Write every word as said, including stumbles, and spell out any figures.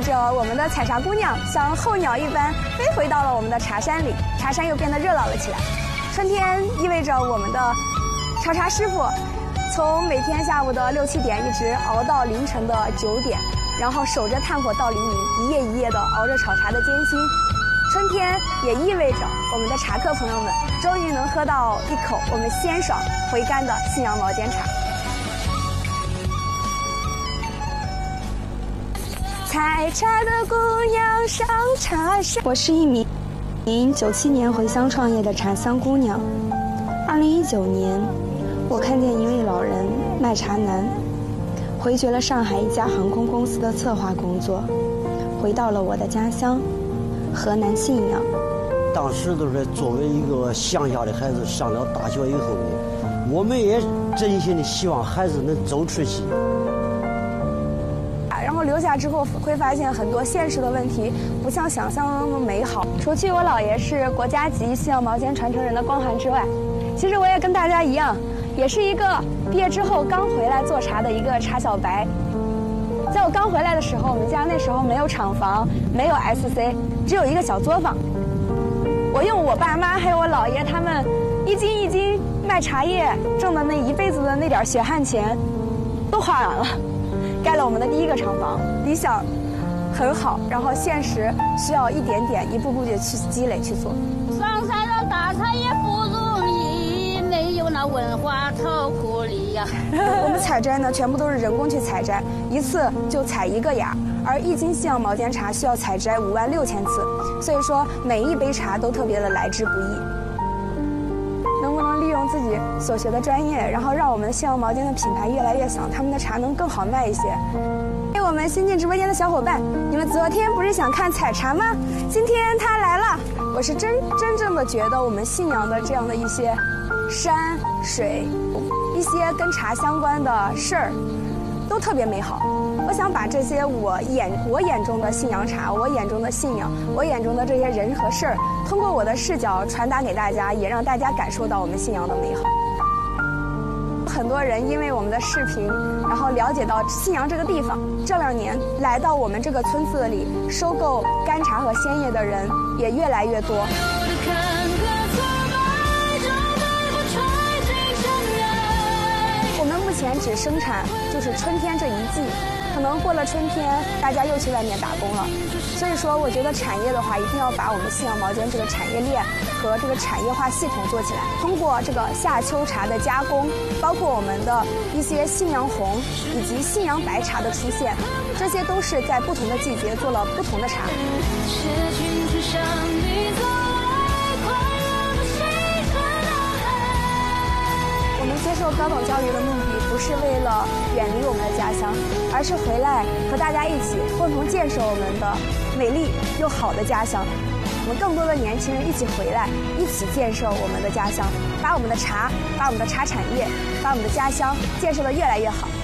味着我们的采茶姑娘像候鸟一般飞回到了我们的茶山里，茶山又变得热闹了起来。春天意味着我们的炒茶师傅从每天下午的六七点一直熬到凌晨的九点，然后守着炭火到黎明，一夜一夜的熬着炒茶的艰辛。春天也意味着我们的茶客朋友们终于能喝到一口我们鲜爽回甘的信阳毛尖茶。采茶的姑娘上茶山。我是一名九七年回乡创业的茶乡姑娘。二零一九年，我看见一位老人卖茶难，回绝了上海一家航空公司的策划工作，回到了我的家乡河南信阳。 当时都是作为一个乡下的孩子，上了大学以后呢，我们也真心的希望孩子能走出去。 然后留下之后会发现很多现实的问题不像想象的那么美好。除去我姥爷是国家级信阳毛尖传承人的光环之外，其实我也跟大家一样，也是一个毕业之后刚回来做茶的一个茶小白。在我刚回来的时候，我们家那时候没有厂房，没有 S C， 只有一个小作坊。我用我爸妈还有我姥爷他们一斤一斤卖茶叶挣的那一辈子的那点血汗钱都花完了，盖了我们的第一个厂房。理想很好，然后现实需要一点点一步步的去积累去做。 上山的大茶叶不容易，没有那文化炒苦力呀。 我们采摘呢，全部都是人工去采摘，一次就采一个芽，而一斤信阳毛尖茶需要采摘五万六千次，所以说每一杯茶都特别的来之不易。能不能利用自己所学的专业，然后让我们信阳毛尖的品牌越来越响，他们的茶能更好卖一些？给我们新进直播间的小伙伴，你们昨天不是想看采茶吗？今天他来了。我是真真正的觉得我们信阳的这样的一些山水，一些跟茶相关的事儿，都特别美好。我想把这些我眼我眼中的信阳茶，我眼中的信仰，我眼中的这些人和事儿，通过我的视角传达给大家，也让大家感受到我们信阳的美好。很多人因为我们的视频，然后了解到信阳这个地方。这两年来到我们这个村子里收购干茶和鲜叶的人也越来越多。我们目前只生产就是春天这一季，可能过了春天大家又去外面打工了。所以说我觉得产业的话，一定要把我们信阳毛尖这个产业链和这个产业化系统做起来。通过这个夏秋茶的加工，包括我们的一些信阳红以及信阳白茶的出现，这些都是在不同的季节做了不同的茶。我们接受高等教育的目的不是为了远离我们的家乡，而是回来和大家一起共同建设我们的美丽又好的家乡。我们更多的年轻人一起回来，一起建设我们的家乡，把我们的茶，把我们的茶产业，把我们的家乡建设得越来越好。